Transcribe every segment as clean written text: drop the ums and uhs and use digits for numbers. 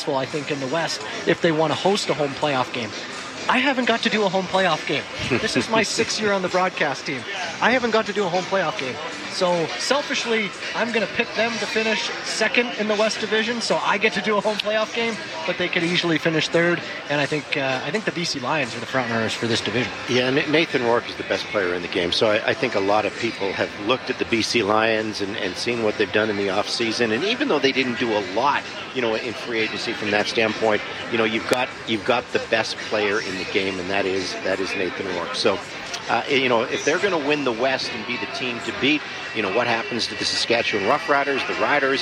successful, I think, in the West if they want to host a home playoff game. I haven't got to do a home playoff game. This is my 6th year on the broadcast team. I haven't got to do a home playoff game. So selfishly, I'm going to pick them to finish second in the West Division, so I get to do a home playoff game, but they could easily finish third. And I think the BC Lions are the front runners for this division. Yeah, Nathan Rourke is the best player in the game. So I think a lot of people have looked at the BC Lions and seen what they've done in the offseason. And even though they didn't do a lot, in free agency from that standpoint, you've got the best player in the game, and that is Nathan Rourke. So, if they're going to win the West and be the team to beat, what happens to the Saskatchewan Roughriders, the Riders?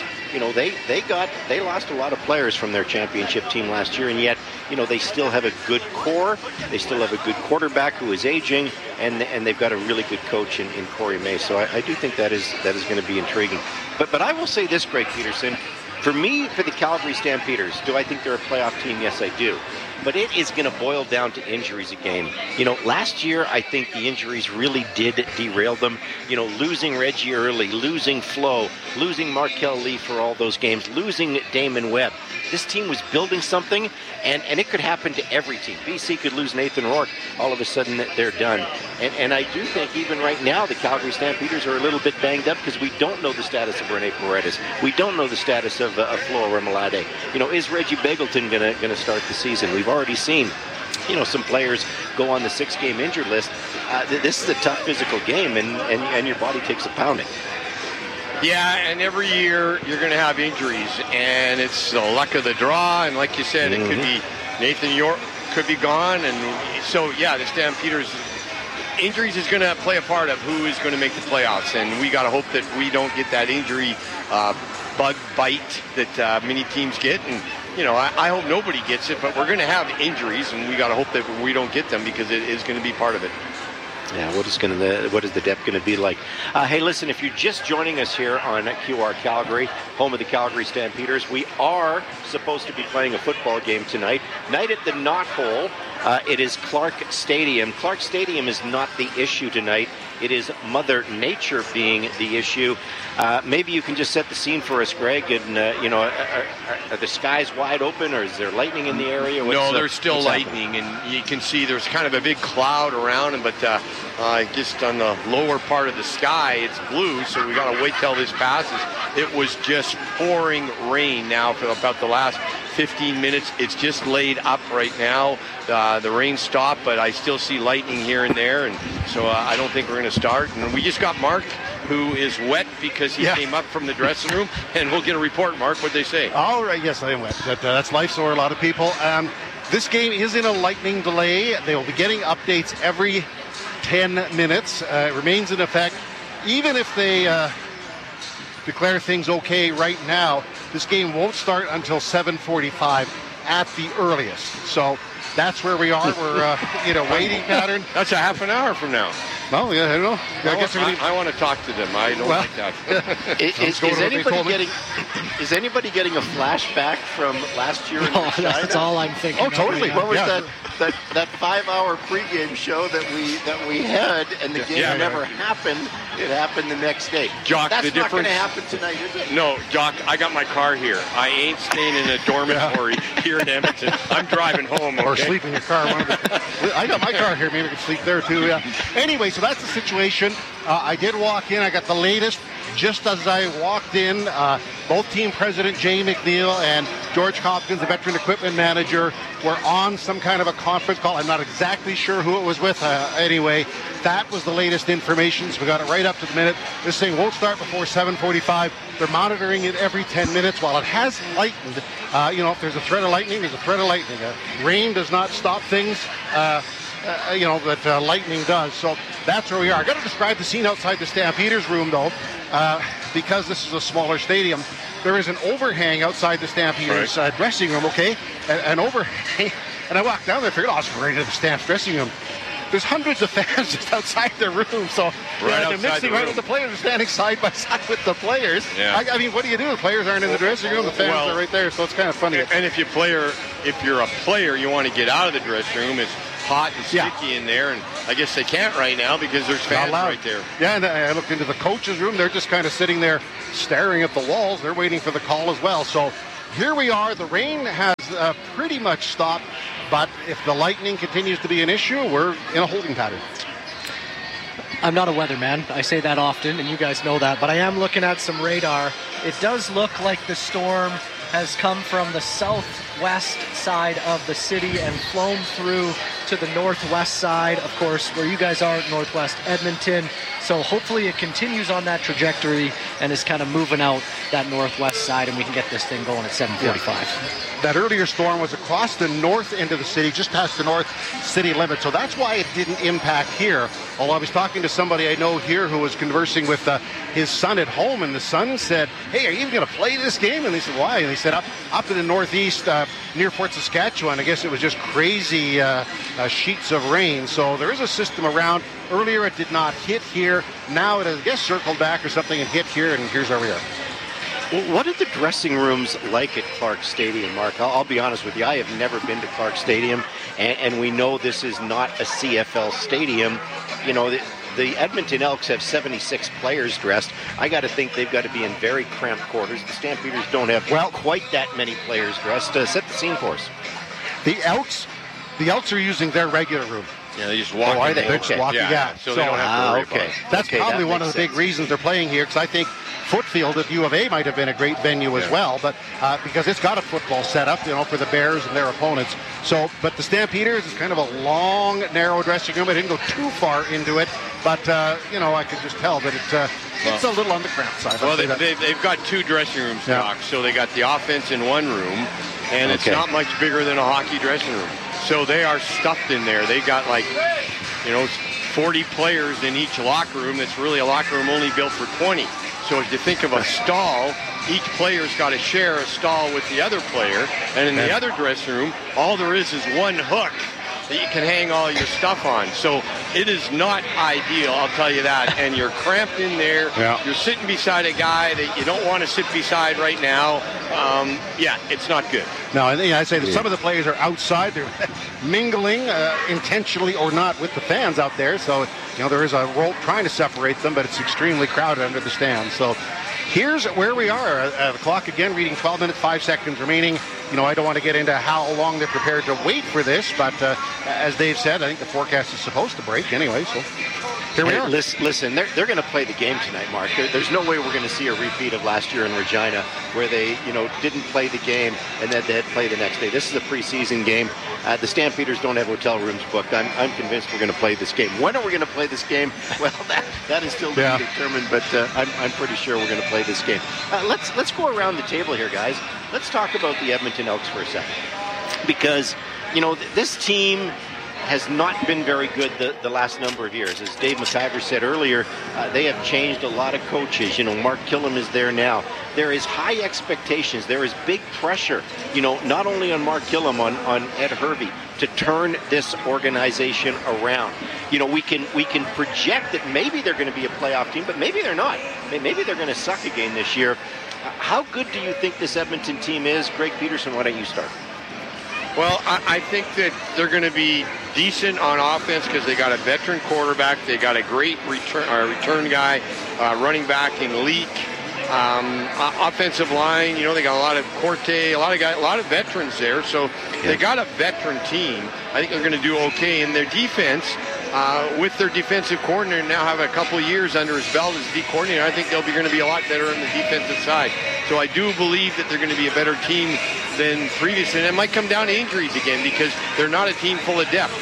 They lost a lot of players from their championship team last year, and yet, they still have a good core. They still have a good quarterback who is aging, and they've got a really good coach in Corey May. So I do think that is going to be intriguing. But I will say this, Greg Peterson. For me, for the Calgary Stampeders, do I think they're a playoff team? Yes, I do. But it is going to boil down to injuries again. Last year, I think the injuries really did derail them. Losing Reggie Early, losing Flo, losing Markel Lee for all those games, losing Damon Webb. This team was building something, and it could happen to every team. BC could lose Nathan Rourke. All of a sudden, they're done. And I do think even right now, the Calgary Stampeders are a little bit banged up because we don't know the status of Rene Paredes. We don't know the status of Flo Remalade. Is Reggie Begelton going to start the season? We've already seen some players go on the 6-game injured list. This is a tough physical game, and your body takes a pounding. Yeah, and every year you're going to have injuries, and it's the luck of the draw. And like you said, it could be Nathan York could be gone, and so the Stampeders. Injuries is going to play a part of who is going to make the playoffs, and we got to hope that we don't get that injury bug bite that many teams get. And I hope nobody gets it, but we're going to have injuries, and we got to hope that we don't get them because it is going to be part of it. Yeah, what is the depth going to be like? Hey, listen, if you're just joining us here on QR Calgary, home of the Calgary Stampeders, we are supposed to be playing a football game tonight. Night at the Knothole. It is Clark Stadium. Clark Stadium is not the issue tonight. It is Mother Nature being the issue. Maybe you can just set the scene for us, Greg. And are the skies wide open, or is there lightning in the area? No, there's still lightning, and you can see there's kind of a big cloud around it. But just on the lower part of the sky, it's blue. So we got to wait till this passes. It was just pouring rain now for about the last 15 minutes. It's just laid up right now. The rain stopped, but I still see lightning here and there, and so I don't think we're going to start. And we just got Mark, who is wet because he came up from the dressing room, and we'll get a report. Mark, what'd they say? All right, yes, I am wet. That's life for a lot of people. This game is in a lightning delay. They will be getting updates every 10 minutes. It remains in effect. Even if they declare things okay right now, this game won't start until 7:45 at the earliest. So that's where we are. We're in a waiting pattern. That's a half an hour from now. Well, yeah, I don't know. I want to talk to them. I don't like that. Is anybody getting a flashback from last year? That's all I'm thinking. Oh, totally. What was that 5-hour pregame show that we had, and the game never happened? It happened the next day. Jock, that's not going to happen tonight, is it? No, Jock, I got my car here. I ain't staying in a dormitory here in Edmonton. I'm driving home. Okay? Or sleep in your car. I got my car here. Maybe we can sleep there too. Yeah. Anyway, so that's the situation. I did walk in. I got the latest. Just as I walked in, both team president Jay McNeil and George Hopkins, the veteran equipment manager, were on some kind of a conference call. I'm not exactly sure who it was with. Anyway, that was the latest information, so we got it right up to the minute. This thing won't start before 7:45. They're monitoring it every 10 minutes. While it has lightened, if there's a threat of lightning, there's a threat of lightning. Rain does not stop things. That lightning does. So that's where we are. I got to describe the scene outside the Stampeders room, though, because this is a smaller stadium. There is an overhang outside the Stampeders dressing room, okay? An overhang. And I walked down there and figured, it's right into the Stamps dressing room. There's hundreds of fans just outside the room, so they're mixing right with the players. They're standing side by side with the players. Yeah. I mean, what do you do? The players aren't in the dressing room. The fans are right there, so it's kind of funny. And if you're a player, you want to get out of the dressing room. It's hot and sticky in there, and I guess they can't right now because there's fans right there. Yeah, and I looked into the coach's room. They're just kind of sitting there staring at the walls. They're waiting for the call as well. So here we are. The rain has pretty much stopped, but if the lightning continues to be an issue, we're in a holding pattern. I'm not a weatherman. I say that often, and you guys know that. But I am looking at some radar. It does look like the storm has come from the southwest side of the city and flown through to the northwest side, of course, where you guys are, northwest Edmonton. So hopefully it continues on that trajectory and is kind of moving out that northwest side, and we can get this thing going at 7:45. Yeah. That earlier storm was across the north end of the city, just past the north city limit. So that's why it didn't impact here. Although I was talking to somebody I know here who was conversing with his son at home, and the son said, "Hey, are you even going to play this game?" And they said, "Why?" And they said, up in the northeast near Fort Saskatchewan, I guess it was just crazy sheets of rain. So there is a system around. Earlier it did not hit here. Now it has, I guess, circled back or something and hit here, and here's where we are. Well, what are the dressing rooms like at Clark Stadium, Mark? I'll be honest with you. I have never been to Clark Stadium, and we know this is not a CFL stadium. You know, the Edmonton Elks have 76 players dressed. I got to think they've got to be in very cramped quarters. The Stampeders don't have quite that many players dressed. Set the scene for us. The Elks are using their regular room. Yeah, they just walk. Oh, are they? They're just walking out. So they don't have to worry about it. That's probably one of the big reasons they're playing here, because I think Footfield at U of A might have been a great venue as well, but because it's got a football setup, for the Bears and their opponents. So, but the Stampeders is kind of a long, narrow dressing room. I didn't go too far into it, but I could just tell that it's a little on the cramped side. Well, they've got two dressing rooms, Doc. So they got the offense in one room, and it's not much bigger than a hockey dressing room. So they are stuffed in there. They got 40 players in each locker room. That's really a locker room only built for 20. So if you think of a stall, each player's got to share a stall with the other player. And in the other dressing room, all there is one hook that you can hang all your stuff on. So it is not ideal, I'll tell you that. And you're cramped in there. Yeah. You're sitting beside a guy that you don't want to sit beside right now. It's not good. No, I'd say that some of the players are outside. They're mingling intentionally or not with the fans out there. So, there is a rope trying to separate them, but it's extremely crowded under the stands. So here's where we are. The clock again reading 12 minutes, 5 seconds remaining. I don't want to get into how long they're prepared to wait for this, but as Dave said, I think the forecast is supposed to break anyway. So here we are. Listen, they're going to play the game tonight, Mark. There's no way we're going to see a repeat of last year in Regina, where they, didn't play the game and then they had to play the next day. This is a preseason game. The Stampeders don't have hotel rooms booked. I'm convinced we're going to play this game. When are we going to play this game? Well, that is still to be determined, but I'm pretty sure we're going to play this game. Let's go around the table here, guys. Let's talk about the Edmonton Elks for a second, because this team has not been very good the last number of years. As Dave McIver said earlier, they have changed a lot of coaches. Mark Killam is there now. There is high expectations. There is big pressure, not only on Mark Killam, on Ed Hervey, to turn this organization around. We can project that maybe they're going to be a playoff team, but maybe they're not. Maybe they're going to suck again this year. How good do you think this Edmonton team is? Greg Peterson, why don't you start? Well, I think that they're going to be decent on offense because they got a veteran quarterback. They got a great return guy, running back in Leak. Offensive line, they got a lot of Corte, a lot of veterans there. So they got a veteran team. I think they're going to do okay in their defense. With their defensive coordinator now have a couple of years under his belt as D coordinator, I think they'll be going to be a lot better on the defensive side. So I do believe that they're going to be a better team than previously. And it might come down to injuries again because they're not a team full of depth.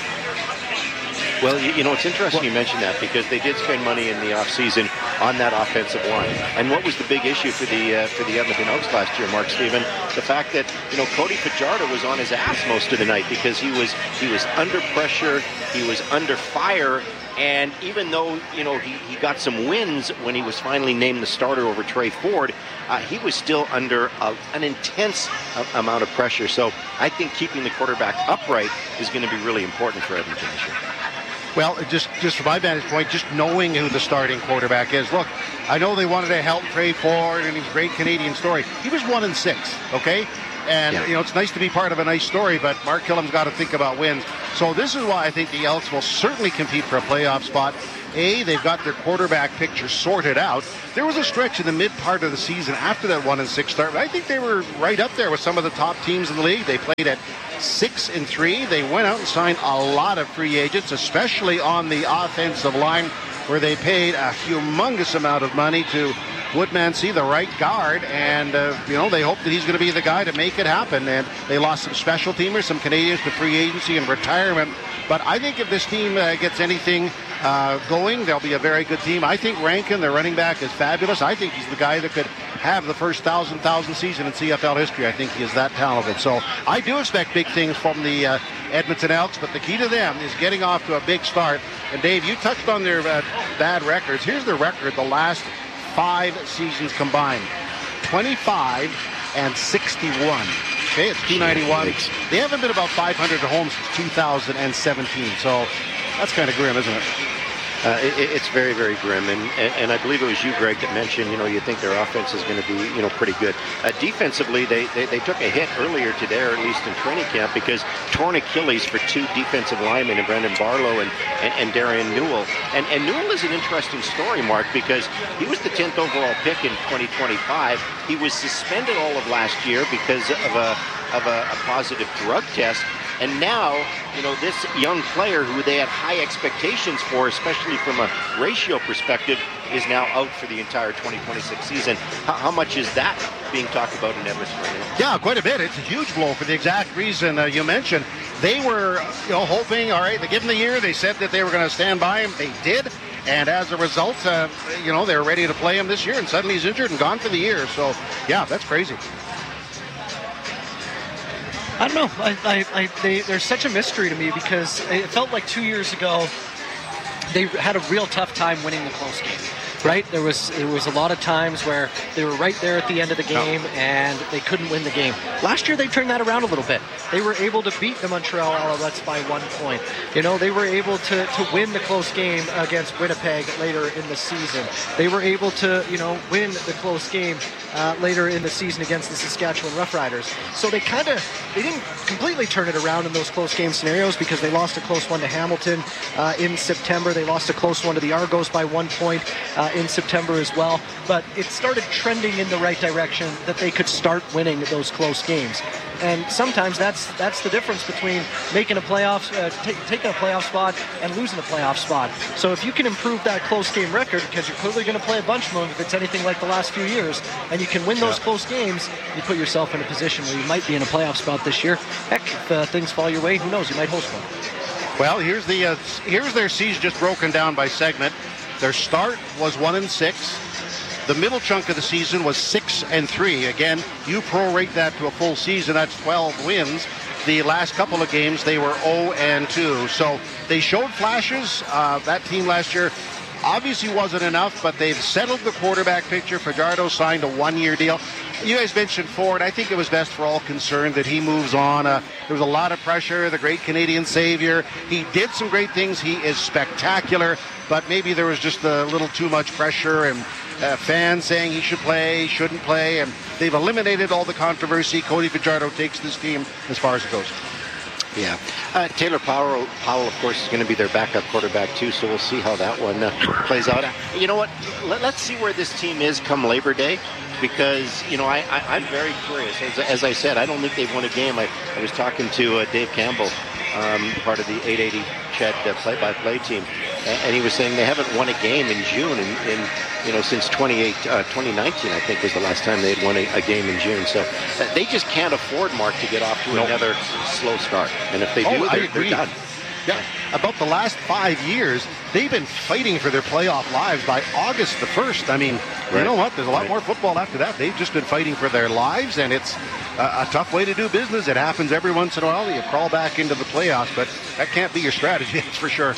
Well, it's interesting you mentioned that, because they did spend money in the offseason on that offensive line. And what was the big issue for the Edmonton Elks last year, Mark Stephen? The fact that, Cody Fajardo was on his ass most of the night because he was under pressure, he was under fire, and even though, he got some wins when he was finally named the starter over Trey Ford, he was still under an intense amount of pressure. So I think keeping the quarterback upright is going to be really important for Edmonton this year. Well, just from my vantage point, just knowing who the starting quarterback is. Look, I know they wanted to help Trey Ford and his great Canadian story. He was 1-6, okay? And, it's nice to be part of a nice story, but Mark Killam's got to think about wins. So this is why I think the Elks will certainly compete for a playoff spot. They've got their quarterback picture sorted out. There was a stretch in the mid part of the season after that 1-6 start, but I think they were right up there with some of the top teams in the league. They played at 6-3. They went out and signed a lot of free agents, especially on the offensive line, where they paid a humongous amount of money to Woodmansey, the right guard, and they hope that he's going to be the guy to make it happen. And they lost some special teamers, some Canadians to free agency and retirement. But I think if this team gets anything going, they'll be a very good team. I think Rankin, their running back, is fabulous. I think he's the guy that could have the first 1,000 season in CFL history. I think he is that talented. So I do expect big things from the Edmonton Elks, but the key to them is getting off to a big start. And Dave, you touched on their bad records. Here's their record the last 5 seasons combined: 25-61. Okay, it's 291. They haven't been about 500 at home since 2017. So that's kind of grim, isn't it? It's very, very grim, and I believe it was you, Greg, that mentioned, you think their offense is going to be, pretty good. Defensively, they took a hit earlier today, or at least in training camp, because torn Achilles for 2 defensive linemen, and Brendan Barlow and Darian Newell. And Newell is an interesting story, Mark, because he was the 10th overall pick in 2025. He was suspended all of last year because of a positive drug test. And now, this young player who they had high expectations for, especially from a ratio perspective, is now out for the entire 2026 season. How much is that being talked about in Edmonton right now? Yeah, quite a bit. It's a huge blow for the exact reason you mentioned. They were, hoping, all right, they give him the year. They said that they were going to stand by him. They did. And as a result, they were ready to play him this year, and suddenly he's injured and gone for the year. So, yeah, that's crazy. I don't know. There's such a mystery to me, because it felt like 2 years ago they had a real tough time winning the close game. Right? There was a lot of times where they were right there at the end of the game and they couldn't win the game. Last year they turned that around a little bit. They were able to beat the Montreal Alouettes by 1 point. They were able to win the close game against Winnipeg later in the season. They were able to, win the close game later in the season against the Saskatchewan Roughriders. So they didn't completely turn it around in those close game scenarios, because they lost a close one to Hamilton in September. They lost a close one to the Argos by 1 point in September as well. But it started trending in the right direction, that they could start winning those close games. And sometimes that's the difference between making a playoff, taking a playoff spot and losing a playoff spot. So if you can improve that close game record, because you're clearly going to play a bunch of them if it's anything like the last few years, and you can win those close games, you put yourself in a position where you might be in a playoff spot this year. Heck, if things fall your way, who knows? You might host one. Well, here's their season just broken down by segment. Their start was 1-6. The middle chunk of the season was 6-3. Again, you prorate that to a full season, that's 12 wins. The last couple of games, they were 0-2. So they showed flashes. That team last year obviously wasn't enough, but they've settled the quarterback picture. Fajardo signed a 1-year deal. You guys mentioned Ford. I think it was best for all concerned that he moves on. There was a lot of pressure, the great Canadian savior. He did some great things. He is spectacular, but maybe there was just a little too much pressure, and fans saying he should play, shouldn't play, and they've eliminated all the controversy. Cody Fajardo takes this team as far as it goes. Yeah. Taylor Powell, of course, is going to be their backup quarterback, too, so we'll see how that one plays out. You know what? Let's see where this team is come Labor Day, because, I'm very curious. As I said, I don't think they've won a game. I was talking to Dave Campbell, part of the 880 Chet play-by-play team, and he was saying they haven't won a game in June since 2019, I think, was the last time they had won a game in June. So they just can't afford, Mark, to get off to another slow start. And if they do, they're done. Yeah, about the last 5 years, they've been fighting for their playoff lives by August the 1st. I mean, You know what? There's a lot more football after that. They've just been fighting for their lives, and it's a tough way to do business. It happens every once in a while. You crawl back into the playoffs, but that can't be your strategy, that's for sure.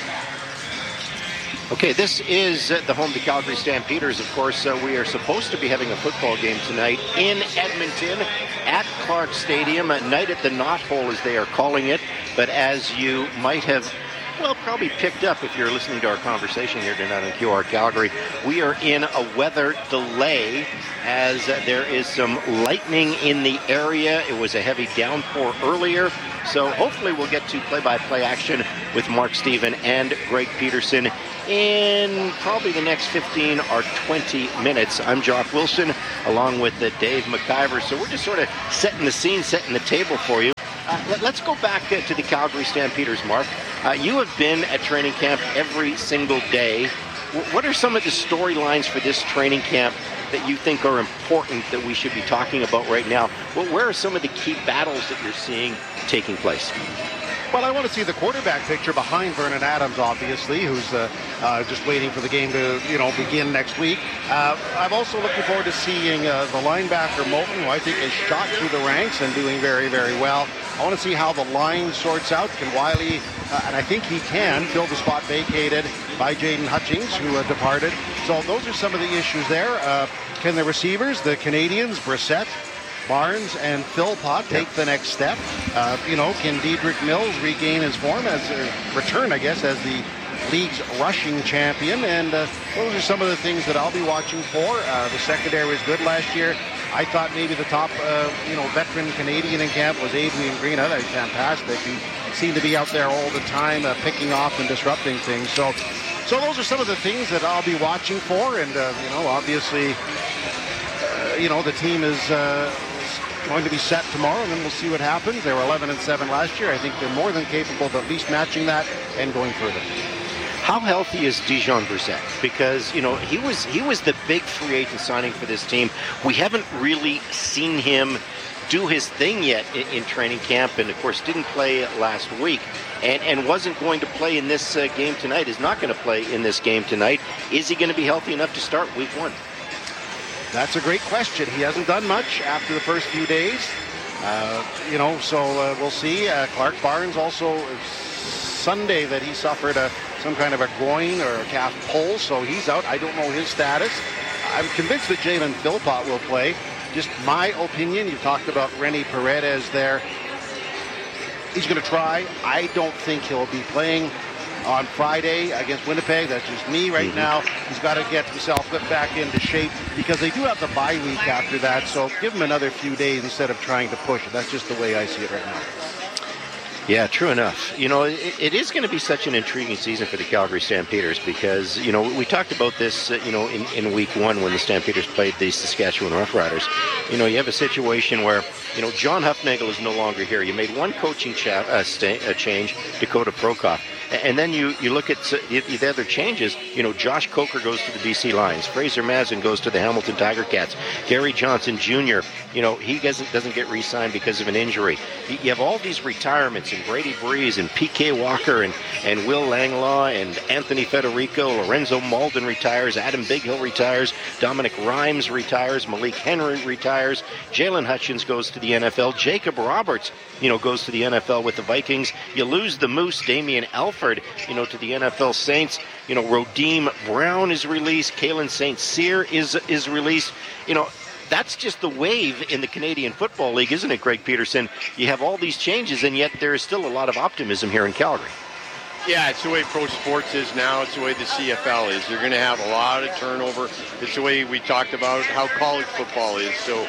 Okay, this is the home to Calgary Stampeders. Of course, we are supposed to be having a football game tonight in Edmonton at Clark Stadium, a night at the Knothole, as they are calling it. But as you might have well, probably picked up if you're listening to our conversation here tonight on QR Calgary. We are in a weather delay as there is some lightning in the area. It was a heavy downpour earlier, so hopefully we'll get to play-by-play action with Mark Stephen and Greg Peterson in probably the next 15 or 20 minutes. I'm Jock Wilson along with Dave McIver, so we're just sort of setting the scene, setting the table for you. Let's go back to the Calgary Stampeders, Mark. You have been at training camp every single day. What are some of the storylines for this training camp that you think are important that we should be talking about right now? Well, where are some of the key battles that you're seeing taking place? Well, I want to see the quarterback picture behind Vernon Adams, obviously, who's just waiting for the game to, begin next week. I'm also looking forward to seeing the linebacker Moulton, who I think is shot through the ranks and doing very, very well. I want to see how the line sorts out. Can Wiley, and I think he can, fill the spot vacated by Jaden Hutchings, who departed. So those are some of the issues there. Can the receivers, the Canadians, Brissett, Barnes and Philpott take the next step? Can Dedrick Mills regain his form as a return, I guess, as the league's rushing champion? And those are some of the things that I'll be watching for. The secondary was good last year. I thought maybe the top, veteran Canadian in camp was Adrian Green. I thought he was fantastic. He seemed to be out there all the time, picking off and disrupting things. So those are some of the things that I'll be watching for. And, obviously, the team is going to be set tomorrow, and then we'll see what happens. They were 11-7 last year. I think they're more than capable of at least matching that and going further. How healthy is Dijon Brissett? Because, he was the big free agent signing for this team. We haven't really seen him do his thing yet in training camp, and of course didn't play last week and wasn't going to play in this game tonight, is not going to play in this game tonight. Is he going to be healthy enough to start week one? That's a great question. He hasn't done much after the first few days. We'll see. Clark Barnes also, Sunday that he suffered some kind of a groin or a calf pull, so he's out. I don't know his status. I'm convinced that Jalen Philpott will play. Just my opinion. You talked about Rennie Paredes there. He's going to try. I don't think he'll be playing on Friday against Winnipeg. That's just me right now. He's got to get himself back into shape because they do have the bye week after that. So give him another few days instead of trying to push it. That's just the way I see it right now. Yeah, true enough. It is going to be such an intriguing season for the Calgary Stampeders because, we talked about this, in week one when the Stampeders played the Saskatchewan Roughriders. You have a situation where, John Hufnagel is no longer here. You made one coaching change, Dakota Prokop. And then you look at the other changes. Josh Coker goes to the BC Lions. Fraser Mazin goes to the Hamilton Tiger Cats. Gary Johnson Jr., he doesn't get re-signed because of an injury. You have all these retirements, and Brady Breeze and P.K. Walker and Will Langlaw and Anthony Federico. Lorenzo Malden retires. Adam Bighill retires. Dominic Rhymes retires. Malik Henry retires. Jalen Hutchins goes to the NFL. Jacob Roberts, goes to the NFL with the Vikings. You lose the Moose, Damian Alford, to the NFL Saints. Rodeem Brown is released. Kalen St. Cyr is released. That's just the wave in the Canadian Football League, isn't it, Greg Peterson? You have all these changes, and yet there is still a lot of optimism here in Calgary. Yeah, it's the way pro sports is now. It's the way the CFL is. You're going to have a lot of turnover. It's the way we talked about how college football is. So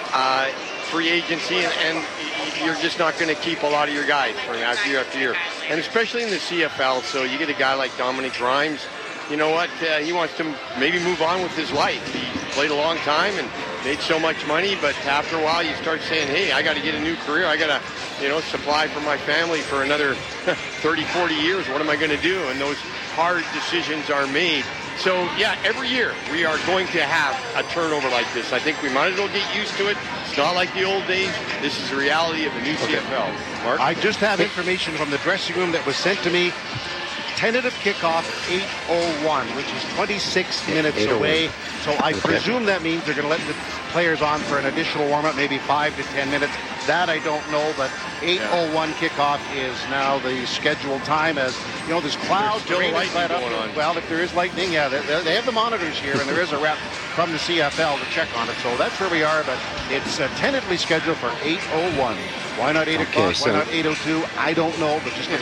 free agency, and you're just not going to keep a lot of your guys for year after year. And especially in the CFL, so you get a guy like Dominic Rhymes, you know what, he wants to maybe move on with his life. He played a long time and made so much money, but after a while you start saying, hey, I got to get a new career. I got to, supply for my family for another 30, 40 years. What am I going to do? And those hard decisions are made. So, yeah, every year we are going to have a turnover like this. I think we might as well get used to it. It's not like the old days. This is the reality of the new CFL. Mark? I just have information from the dressing room that was sent to me. Tentative kickoff 8:01, which is 26 minutes away. So I presume that means they're going to let the players on for an additional warm-up, maybe 5 to 10 minutes. That I don't know, but 8:01 kickoff is now the scheduled time. As there's clouds, still lightning going on. Well, if there is lightning, yeah, they have the monitors here, and there is a rep from the CFL to check on it. So that's where we are, but it's tentatively scheduled for 8:01. Why not 8 o'clock? Why not 8:02? I don't know, but just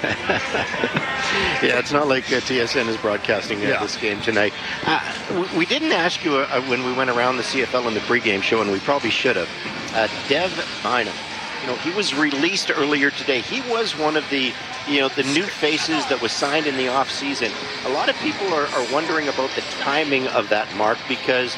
yeah, it's not like TSN is broadcasting this game tonight. We didn't ask you when we went around the CFL in the pregame show, and we probably should have. Dev Bynum, he was released earlier today. He was one of the new faces that was signed in the offseason. A lot of people are wondering about the timing of that, Mark, because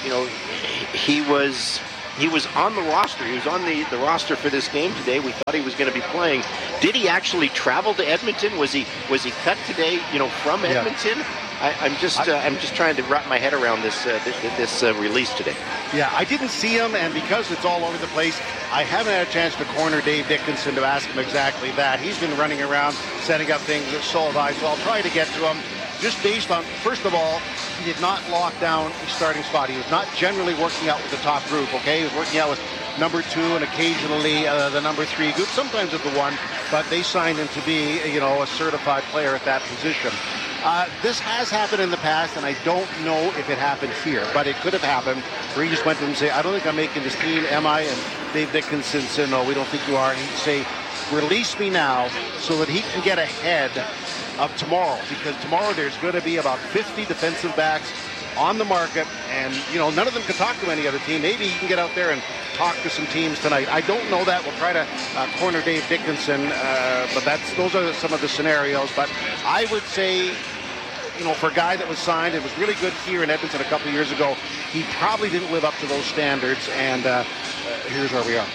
he was on the roster. He was on the roster for this game today. We thought he was going to be playing. Did he actually travel to Edmonton? Was he cut today, from Edmonton? I'm just trying to wrap my head around this release today. Yeah, I didn't see him, and because it's all over the place, I haven't had a chance to corner Dave Dickinson to ask him exactly that. He's been running around setting up things, so have I, so I'll try to get to him. Just based on, first of all, he did not lock down his starting spot. He was not generally working out with the top group, okay? He was working out with number 2 and occasionally the number 3 group, sometimes with the 1, but they signed him to be, a certified player at that position. This has happened in the past, and I don't know if it happened here, but it could have happened where he just went to him and say, I don't think I'm making this team, am I? And Dave Dickinson said, no, we don't think you are. And he'd say, release me now so that he can get ahead of tomorrow, because tomorrow there's going to be about 50 defensive backs on the market, and none of them can talk to any other team. Maybe he can get out there and talk to some teams tonight. I don't know that. We'll try to corner Dave Dickinson, but those are some of the scenarios. But I would say, for a guy that was signed, it was really good here in Edmonton a couple of years ago. He probably didn't live up to those standards, and here's where we are.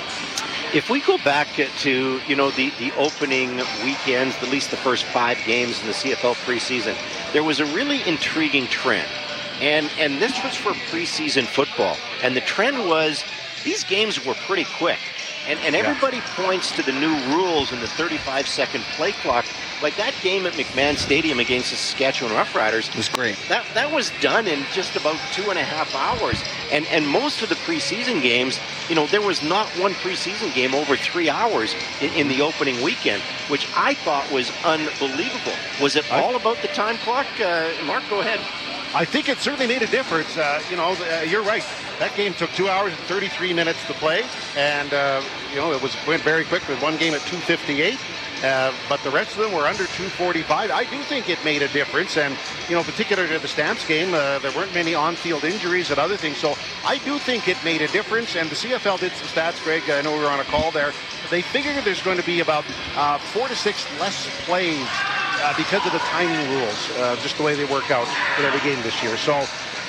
If we go back to, the opening weekends, at least the first 5 games in the CFL preseason, there was a really intriguing trend. And this was for preseason football. And the trend was these games were pretty quick. And everybody points to the new rules and the 35-second play clock. Like that game at McMahon Stadium against the Saskatchewan Roughriders. It was great. That was done in just about 2.5 hours. And most of the preseason games, there was not one preseason game over 3 hours in the opening weekend, which I thought was unbelievable. Was it all about the time clock? Mark, go ahead. I think it certainly made a difference. You're right. That game took 2 hours and 33 minutes to play, and it went very quick with one game at 2:58. But the rest of them were under 2:45. I do think it made a difference, and particularly to the Stamps game, there weren't many on-field injuries and other things. So I do think it made a difference. And the CFL did some stats, Greg. I know we were on a call there. They figure there's going to be about 4 to 6 less plays because of the timing rules, just the way they work out in every game this year. So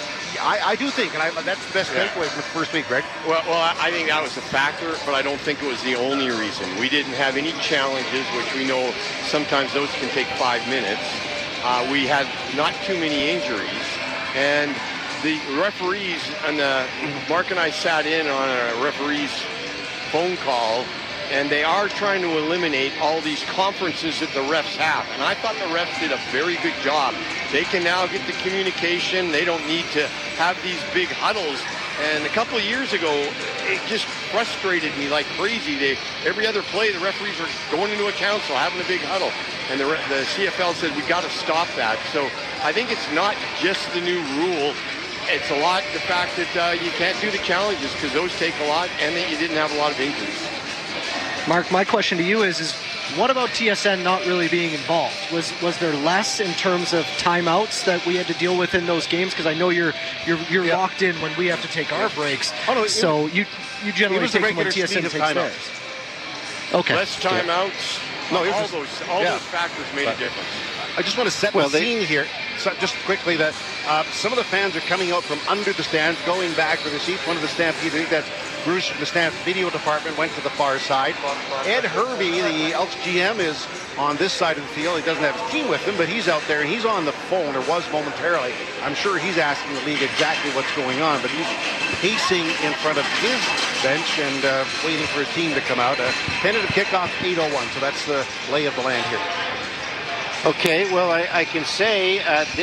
I do think, and that's the best takeaway from the first week, Greg. Well, I think that was a factor, but I don't think it was the only reason. We didn't have any challenges, which we know sometimes those can take 5 minutes. We had not too many injuries, and the referees, and Mark and I sat in on a referee's phone call, and they are trying to eliminate all these conferences that the refs have. And I thought the refs did a very good job. They can now get the communication. They don't need to have these big huddles. And a couple of years ago, it just frustrated me like crazy. Every other play, the referees were going into a council, having a big huddle. And the CFL said, we got to stop that. So I think it's not just the new rule. It's a lot the fact that you can't do the challenges because those take a lot, and that you didn't have a lot of injuries. Mark, my question to you is what about TSN not really being involved? Was there less in terms of timeouts that we had to deal with in those games? Because I know you're locked in when we have to take our breaks. So you generally take them when TSN takes theirs. Okay. Less timeouts. All those factors made a difference. I just want to set the scene here. So just quickly, that some of the fans are coming out from under the stands, going back to the seats. One of the Stampede, I think that's Bruce from the Stamps video department, went to the far side. Ed Hervey, the Elks GM, is on this side of the field. He doesn't have his team with him, but he's out there, and he's on the phone, or was momentarily. I'm sure he's asking the league exactly what's going on, but he's pacing in front of his bench and waiting for his team to come out. Tentative kickoff 8:01, so that's the lay of the land here. Okay, well, I can say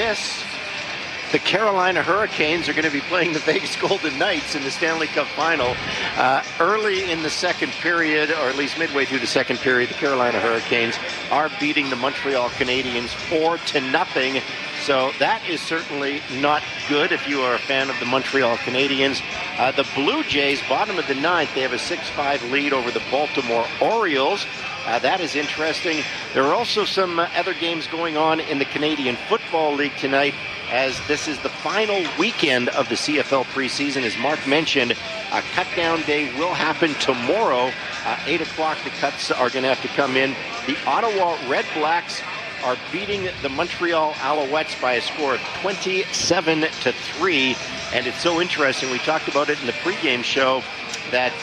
the Carolina Hurricanes are going to be playing the Vegas Golden Knights in the Stanley Cup Final. Early in the second period, or at least midway through the second period, the Carolina Hurricanes are beating the Montreal Canadiens 4-0. So that is certainly not good if you are a fan of the Montreal Canadiens. The Blue Jays, bottom of the ninth, they have a 6-5 lead over the Baltimore Orioles. That is interesting. There are also some other games going on in the Canadian Football League tonight, as this is the final weekend of the CFL preseason. As Mark mentioned, a cut-down day will happen tomorrow. 8 o'clock, the cuts are going to have to come in. The Ottawa Red Blacks are beating the Montreal Alouettes by a score of 27-3. And it's so interesting. We talked about it in the pregame show that,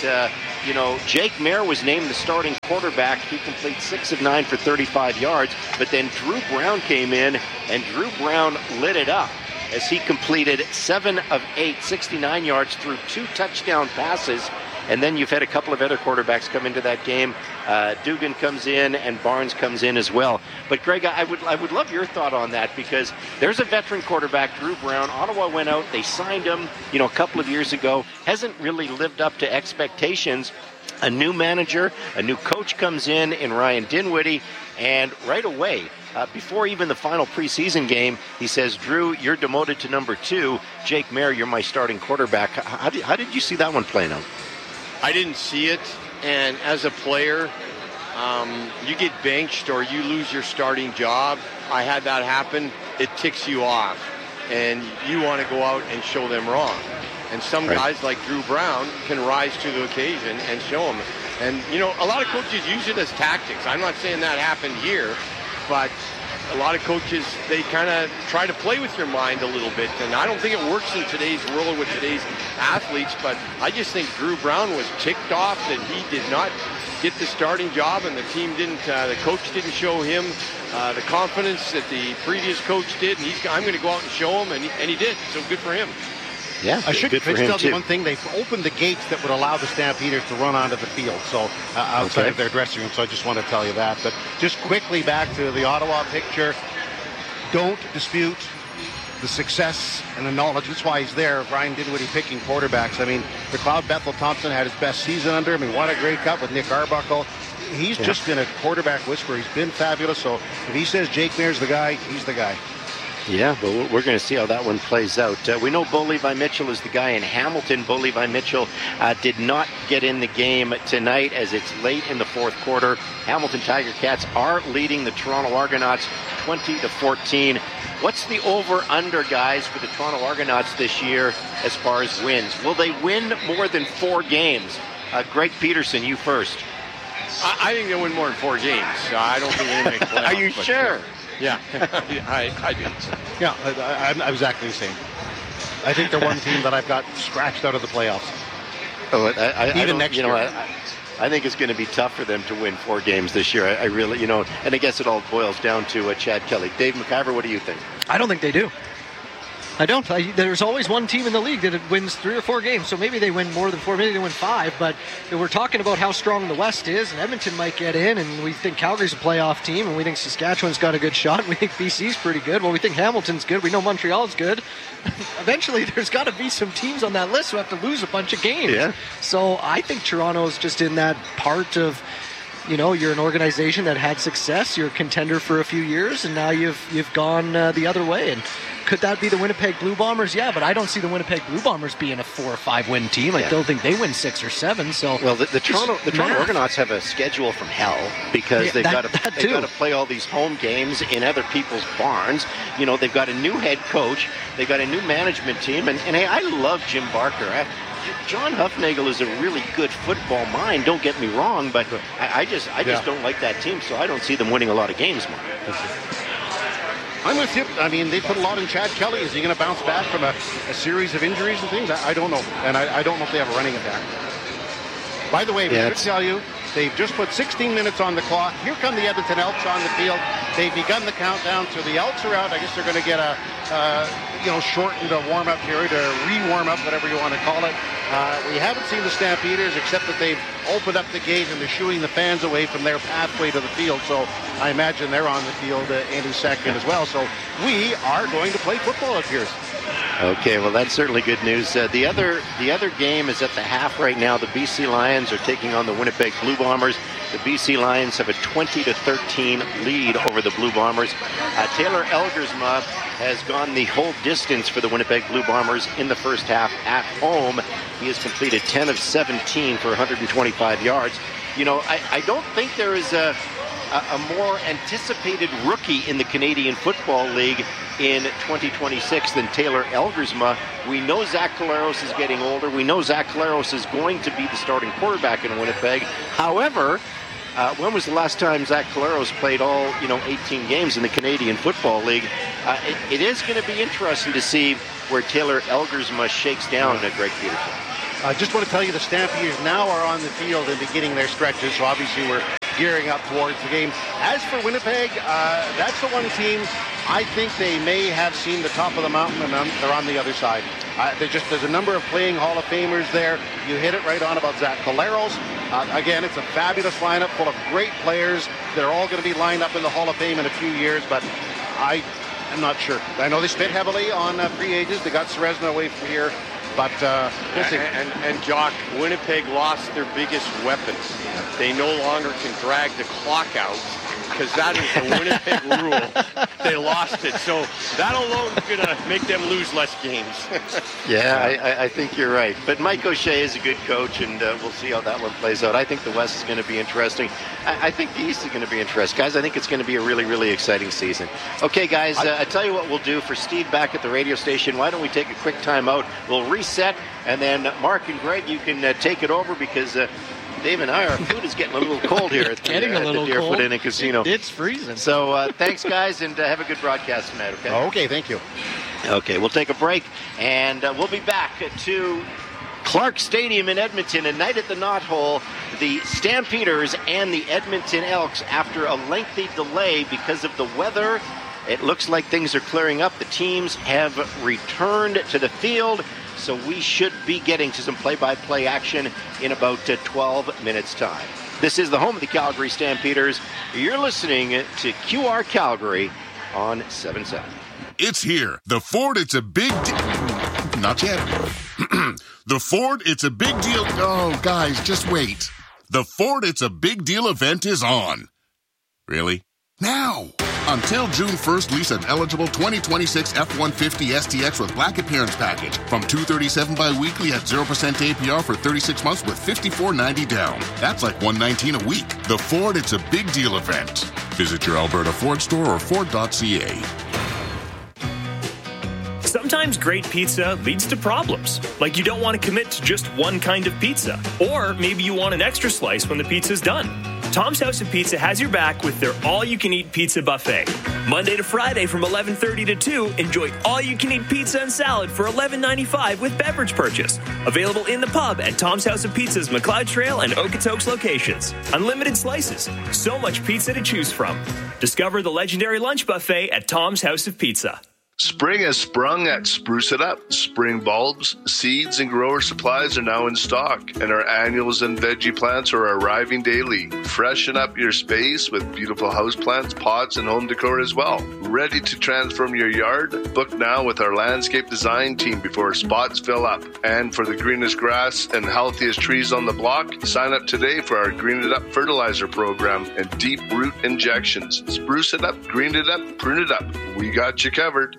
Jake Maier was named the starting quarterback. He completes 6 of 9 for 35 yards. But then Drew Brown came in, and Drew Brown lit it up as he completed 7 of 8, 69 yards through 2 touchdown passes. And then you've had a couple of other quarterbacks come into that game. Dugan comes in and Barnes comes in as well. But Greg, I would love your thought on that, because there's a veteran quarterback, Drew Brown. Ottawa went out, they signed him, a couple of years ago. Hasn't really lived up to expectations. A new manager, a new coach comes in Ryan Dinwiddie, and right away, before even the final preseason game, he says, Drew, you're demoted to number 2. Jake Maier, you're my starting quarterback. How did you see that one playing out? I didn't see it, and as a player, you get benched or you lose your starting job. I had that happen. It ticks you off, and you want to go out and show them wrong. And some guys like Drew Brown can rise to the occasion and show them. And, a lot of coaches use it as tactics. I'm not saying that happened here, but a lot of coaches, they kind of try to play with your mind a little bit, and I don't think it works in today's world with today's athletes, but I just think Drew Brown was ticked off that he did not get the starting job, and the team didn't, the coach didn't show him the confidence that the previous coach did, and I'm going to go out and show him, and he did, so good for him. Yeah, I should tell you one thing. They've opened the gates that would allow the Stampeders to run onto the field, so outside of their dressing room. So I just want to tell you that. But just quickly back to the Ottawa picture. Don't dispute the success and the knowledge. That's why he's there. Ryan Dinwiddie picking quarterbacks. I mean, McLeod Bethel Thompson had his best season under him. He won a Grey Cup with Nick Arbuckle. He's just been a quarterback whisperer. He's been fabulous. So if he says Jake Maier's the guy, he's the guy. Yeah, but we're going to see how that one plays out. We know Bo Levi Mitchell is the guy in Hamilton. Bo Levi Mitchell did not get in the game tonight as it's late in the fourth quarter. Hamilton Tiger Cats are leading the Toronto Argonauts 20-14. What's the over-under, guys, for the Toronto Argonauts this year as far as wins? Will they win more than 4 games? Greg Peterson, you first. I think they'll win more than 4 games. I don't think they're going to make playoffs. Are you sure? Yeah, I do. Yeah, I'm exactly the same. I think they're one team that I've got scratched out of the playoffs. Oh, even next year. I think it's going to be tough for them to win 4 games this year. I really, and I guess it all boils down to Chad Kelly. Dave McIver, what do you think? I don't think they do. I don't. There's always one team in the league that wins 3 or 4 games, so maybe they win more than 4, maybe they win 5, but we're talking about how strong the West is, and Edmonton might get in, and we think Calgary's a playoff team, and we think Saskatchewan's got a good shot, and we think BC's pretty good. Well, we think Hamilton's good. We know Montreal's good. Eventually, there's got to be some teams on that list who have to lose a bunch of games. Yeah. So I think Toronto's just in that part of, you're an organization that had success, you're a contender for a few years, and now you've gone the other way. And could that be the Winnipeg Blue Bombers? Yeah, but I don't see the Winnipeg Blue Bombers being a 4 or 5 win team. I don't think they win 6 or 7. So well, the Toronto Argonauts have a schedule from hell because they've got to play all these home games in other people's barns. They've got a new head coach, they've got a new management team, and hey, I love Jim Barker. John Huffnagel is a really good football mind. Don't get me wrong, but I just don't like that team, so I don't see them winning a lot of games, Mark. I'm with you. I mean, they put a lot in Chad Kelly. Is he going to bounce back from a series of injuries and things? I don't know. And I don't know if they have a running attack. By the way, we should tell you, they've just put 16 minutes on the clock. Here come the Edmonton Elks on the field. They've begun the countdown, so the Elks are out. I guess they're going to get a shortened warm-up period, or re-warm up, whatever you want to call it. We haven't seen the Stampeders, except that they've opened up the gate and they're shooing the fans away from their pathway to the field. So I imagine they're on the field any second as well. So we are going to play football, it appears. Okay, well, that's certainly good news. The other game is at the half right now. The BC Lions are taking on the Winnipeg Blue Bombers. The BC Lions have a 20-13 lead over the Blue Bombers. Taylor Elgersma has gone the whole distance for the Winnipeg Blue Bombers in the first half at home. He has completed 10 of 17 for 125 yards. You know, I don't think there is a more anticipated rookie in the Canadian Football League in 2026 than Taylor Elgersma. We know Zach Collaros is getting older. We know Zach Collaros is going to be the starting quarterback in Winnipeg. However, when was the last time Zach Collaros played all 18 games in the Canadian Football League? It is going to be interesting to see where Taylor Elgersma shakes down Greg Peterson. I just want to tell you the Stampeders now are on the field and beginning their stretches, so obviously we're gearing up towards the game. As for Winnipeg, that's the one team I think they may have seen the top of the mountain, and they're on the other side. There's a number of playing Hall of Famers there. You hit it right on about Zach Collaros. Again, it's a fabulous lineup full of great players. They're all going to be lined up in the Hall of Fame in a few years, but I'm not sure. I know they spent heavily on free agents. They got Serezna away from here. But we'll see. And Jock, Winnipeg lost their biggest weapons. They no longer can drag the clock out because that is the Winnipeg rule. They lost it. So that alone is going to make them lose less games. Yeah, I think you're right. But Mike O'Shea is a good coach, and we'll see how that one plays out. I think the West is going to be interesting. I think the East is going to be interesting. Guys, I think it's going to be a really, really exciting season. Okay, guys, I tell you what we'll do. For Steve back at the radio station, why don't we take a quick time out? We'll reset, and then Mark and Greg, you can take it over because Dave and I, our food is getting a little cold here at the Deerfoot Inn and Casino. It's freezing. So thanks, guys, and have a good broadcast tonight, okay? Okay, thank you. Okay, we'll take a break, and we'll be back to Clark Stadium in Edmonton, a night at the Knothole. The Stampeders and the Edmonton Elks, after a lengthy delay because of the weather, it looks like things are clearing up. The teams have returned to the field, so we should be getting to some play-by-play action in about 12 minutes' time. This is the home of the Calgary Stampeders. You're listening to QR Calgary on 770. It's here. The Ford, it's a big Not yet. The Ford, it's a big deal. Oh, guys, just wait. The Ford, it's a big deal event is on. Really? Now! Until June 1st, lease an eligible 2026 F-150 STX with black appearance package from $237 bi-weekly at 0% APR for 36 months with $54.90 down. That's like $119 a week. The Ford, it's a big deal event. Visit your Alberta Ford store or Ford.ca. Sometimes great pizza leads to problems, like you don't want to commit to just one kind of pizza, or maybe you want an extra slice when the pizza's done. Tom's House of Pizza has your back with their all-you-can-eat pizza buffet. Monday to Friday from 11:30 to 2, enjoy all-you-can-eat pizza and salad for $11.95 with beverage purchase. Available in the pub at Tom's House of Pizza's McLeod Trail and Okotoks locations. Unlimited slices, so much pizza to choose from. Discover the legendary lunch buffet at Tom's House of Pizza. Spring has sprung at Spruce It Up. Spring bulbs, seeds, and grower supplies are now in stock, and our annuals and veggie plants are arriving daily. Freshen up your space with beautiful houseplants, pots, and home decor as well. Ready to transform your yard? Book now with our landscape design team before spots fill up. And for the greenest grass and healthiest trees on the block, sign up today for our Green It Up fertilizer program and deep root injections. Spruce it up, green it up, prune it up. We got you covered.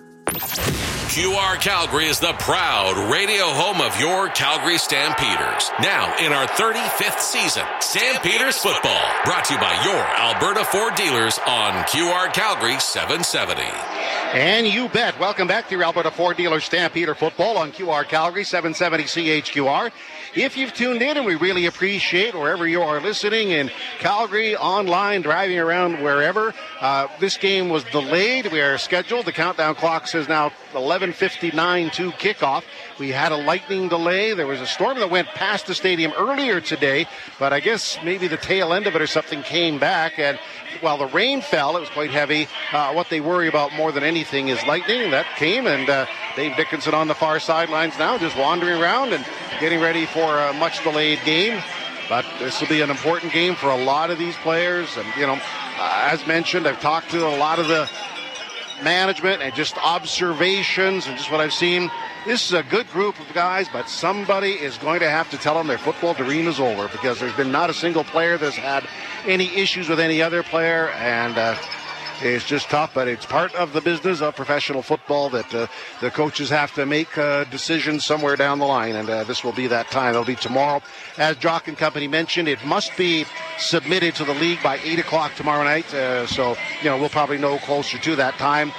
QR Calgary is the proud radio home of your Calgary Stampeders. Now in our 35th season, Stampeders football, brought to you by your Alberta Ford dealers on QR Calgary 770. And you bet. Welcome back to your Alberta Ford dealer Stampeder football on QR Calgary 770 CHQR. If you've tuned in, and we really appreciate wherever you are listening in Calgary, online, driving around, wherever. This game was delayed. We are scheduled. The countdown clock says now 11:59 to kickoff. We had a lightning delay. There was a storm that went past the stadium earlier today, but I guess maybe the tail end of it or something came back. And while the rain fell, it was quite heavy. What they worry about more than anything is lightning. That came, and Dave Dickinson on the far sidelines now, just wandering around and getting ready for a much delayed game. But this will be an important game for a lot of these players. And, you know, as mentioned, I've talked to a lot of the management and just observations and just what I've seen. This is a good group of guys, but somebody is going to have to tell them their football dream is over, because there's been not a single player that's had any issues with any other player. And It's just tough, but it's part of the business of professional football that the coaches have to make decisions somewhere down the line, and this will be that time. It'll be tomorrow. As Jock and Company mentioned, it must be submitted to the league by 8 o'clock tomorrow night, so we'll probably know closer to that time.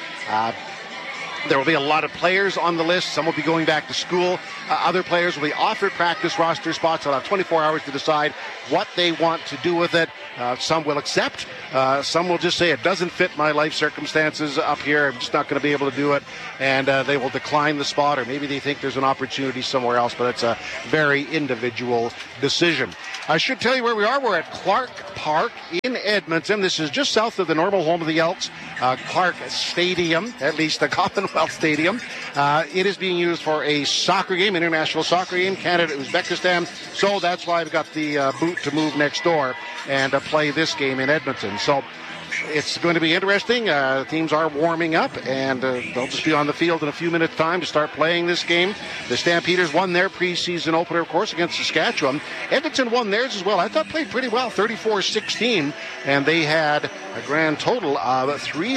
There will be a lot of players on the list. Some will be going back to school. Other players will be offered practice roster spots. They'll have 24 hours to decide what they want to do with it. Some will accept. Some will just say it doesn't fit my life circumstances up here. I'm just not going to be able to do it. And they will decline the spot, or maybe they think there's an opportunity somewhere else. But it's a very individual decision. I should tell you where we are. We're at Clark Park in Edmonton. This is just south of the normal home of the Elks, Clark Stadium, at least the Commonwealth Stadium. It is being used for a soccer game, international soccer game, Canada-Uzbekistan. So that's why I've got the boot to move next door and play this game in Edmonton. So it's going to be interesting. Teams are warming up, and they'll just be on the field in a few minutes' time to start playing this game. The Stampeders won their preseason opener, of course, against Saskatchewan. Edmonton won theirs as well. I thought played pretty well, 34-16, and they had a grand total of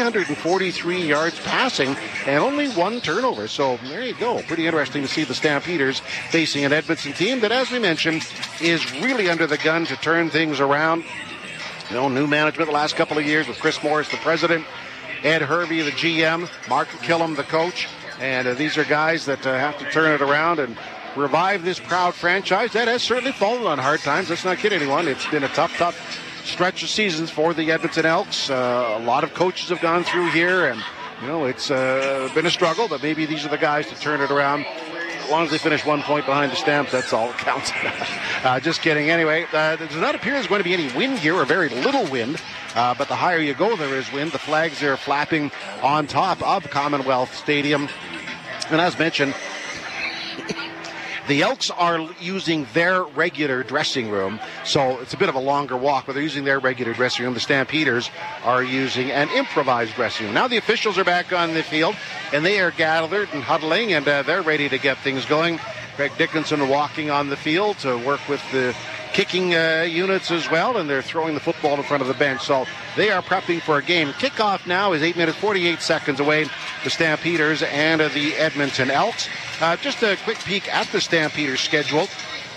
343 yards passing and only one turnover. So there you go. Pretty interesting to see the Stampeders facing an Edmonton team that, as we mentioned, is really under the gun to turn things around. New management the last couple of years with Chris Morris, the president, Ed Hervey, the GM, Mark Killam, the coach. And these are guys that have to turn it around and revive this proud franchise that has certainly fallen on hard times. Let's not kid anyone. It's been a tough stretch of seasons for the Edmonton Elks. A lot of coaches have gone through here, and it's been a struggle, but maybe these are the guys to turn it around. As long as they finish 1 point behind the Stamps, that's all that counts. Just kidding. Anyway, there does not appear there's going to be any wind here, or very little wind. But the higher you go, there is wind. The flags are flapping on top of Commonwealth Stadium. And as mentioned, the Elks are using their regular dressing room, so it's a bit of a longer walk, but they're using their regular dressing room. The Stampeders are using an improvised dressing room. Now the officials are back on the field, and they are gathered and huddling, and they're ready to get things going. Greg Dickinson walking on the field to work with the kicking units as well, and they're throwing the football in front of the bench. So they are prepping for a game. Kickoff now is 8 minutes, 48 seconds away. The Stampeders and the Edmonton Elks. Just a quick peek at the Stampeders schedule.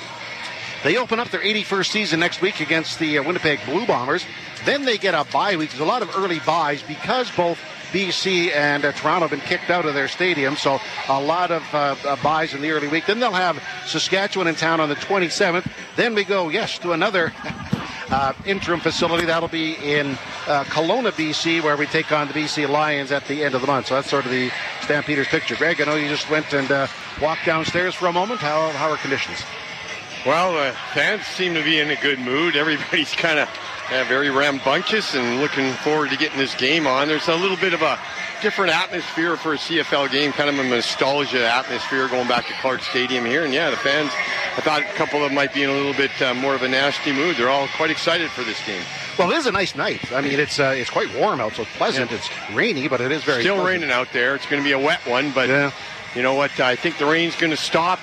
They open up their 81st season next week against the Winnipeg Blue Bombers. Then they get a bye week. There's a lot of early byes because both BC and Toronto have been kicked out of their stadium, so a lot of byes in the early week. Then they'll have Saskatchewan in town on the 27th. Then we go, to another interim facility. That'll be in Kelowna, BC, where we take on the BC Lions at the end of the month. So that's sort of the Stampeders picture. Greg, I know you just went and walked downstairs for a moment. How are conditions? Well, fans seem to be in a good mood. Everybody's kind of very rambunctious and looking forward to getting this game on. There's a little bit of a different atmosphere for a CFL game, kind of a nostalgia atmosphere going back to Clark Stadium here. And the fans, I thought a couple of them might be in a little bit more of a nasty mood. They're all quite excited for this game. Well, it is a nice night. I mean, it's quite warm out, so it's pleasant. Yeah. It's rainy, but it is very still pleasant. Raining out there. It's going to be a wet one, but you know what? I think the rain's going to stop.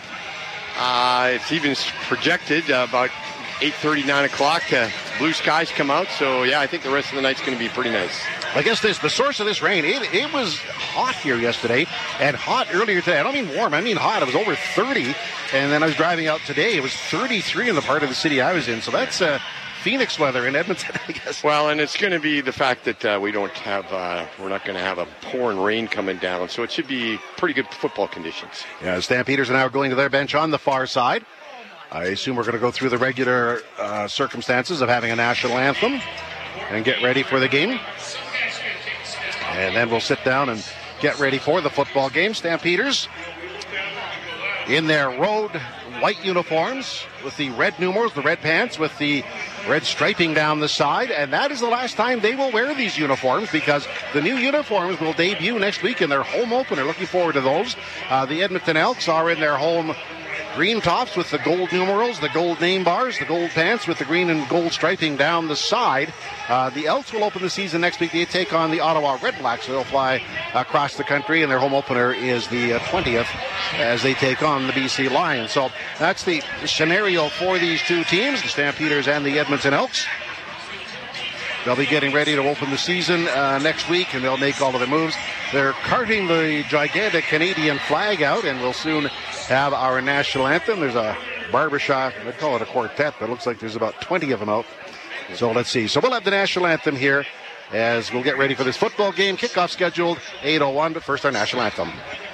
It's even projected about 8:30, 9 o'clock. Blue skies come out, so I think the rest of the night's going to be pretty nice. I guess the source of this rain, it was hot here yesterday and hot earlier today. I don't mean warm, I mean hot. It was over 30, and then I was driving out today. It was 33 in the part of the city I was in, so that's Phoenix weather in Edmonton, I guess. Well, and it's going to be the fact that we're not going to have a pouring rain coming down, so it should be pretty good football conditions. Yeah, Stampeders are now going to their bench on the far side. I assume we're going to go through the regular circumstances of having a national anthem and get ready for the game. And then we'll sit down and get ready for the football game. Stampeders in their road white uniforms with the red numerals, the red pants with the red striping down the side. And that is the last time they will wear these uniforms because the new uniforms will debut next week in their home opener. Looking forward to those. The Edmonton Elks are in their home green tops with the gold numerals, the gold name bars, the gold pants with the green and gold striping down the side. The Elks will open the season next week. They take on the Ottawa Red Blacks. So they'll fly across the country, and their home opener is the 20th as they take on the BC Lions. So that's the scenario for these two teams, the Stampeders and the Edmonton Elks. They'll be getting ready to open the season next week, and they'll make all of the moves. They're carting the gigantic Canadian flag out, and we'll soon have our national anthem. There's a barbershop, I'd call it a quartet, but it looks like there's about 20 of them out. So let's see. So we'll have the national anthem here as we'll get ready for this football game. Kickoff scheduled 8:01, but first our national anthem.